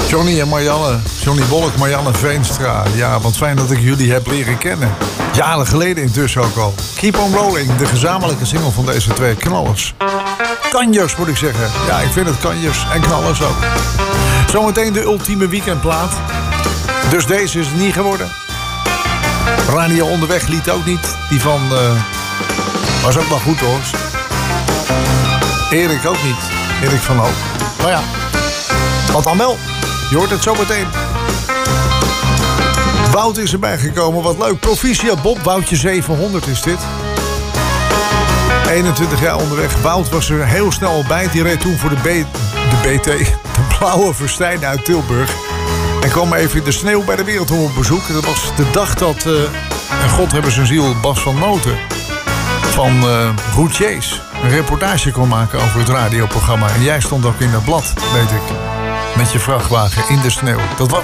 Johnny en Marianne, Johnny Wolk, Marianne Veenstra. Ja, wat fijn dat ik jullie heb leren kennen. Jaren geleden intussen ook al. Keep on Rolling, de gezamenlijke single van deze twee knallers. Kanjers moet ik zeggen. Ja, ik vind het kanjers en knallers ook. Zometeen de ultieme weekendplaat. Dus deze is het niet geworden. Radio Onderweg liet ook niet. Die van... was ook wel goed hoor. Erik ook niet. Erik van Hoop. Nou ja, wat dan wel? Je hoort het zo meteen. Wout is erbij gekomen, wat leuk. Proficiat Bob, Woutje 700 is dit. 21 jaar onderweg. Wout was er heel snel bij. Die reed toen voor de BT, de Blauwe Verstijn uit Tilburg. En kwam even in de sneeuw bij de Wereldhof op bezoek. Dat was de dag dat, en God hebben zijn ziel, Bas van Noten van Routiers een reportage kon maken over het radioprogramma. En jij stond ook in dat blad, weet ik. Met je vrachtwagen in de sneeuw. Dat was